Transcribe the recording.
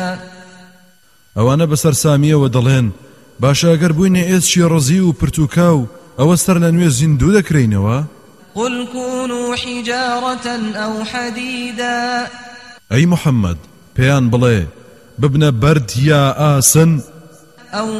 ئەوانە بەسەر سامیەوە دەڵێن باشە ئەگەر بووینە ئێسچی ڕزی و پرتوکاو ئەوە سەر لە نوێ زیندوو دەکرێنەوە. قل كونوا حجارة أو حديدا أي محمد بيان بڵێ ببنە بەرد یا ئاسن أو